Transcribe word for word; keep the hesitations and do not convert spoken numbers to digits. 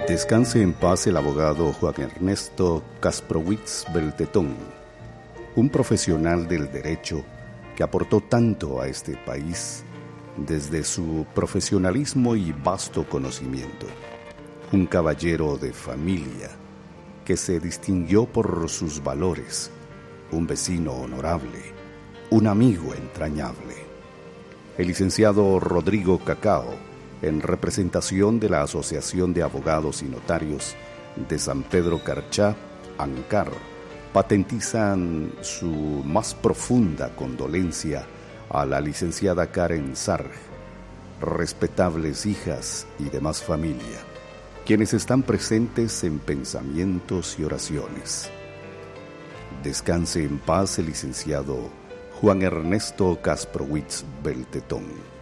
Descanse en paz el abogado Juan Ernesto Kasprowicz Beltetón, un profesional del derecho que aportó tanto a este país desde su profesionalismo y vasto conocimiento. Un caballero de familia que se distinguió por sus valores, un vecino honorable, un amigo entrañable. El licenciado Rodrigo Cacao, en representación de la Asociación de Abogados y Notarios de San Pedro Carchá, ANCAR, patentizan su más profunda condolencia a la licenciada Karen Sarg, respetables hijas y demás familia, quienes están presentes en pensamientos y oraciones. Descanse en paz el licenciado Juan Ernesto Kasprowicz Beltetón.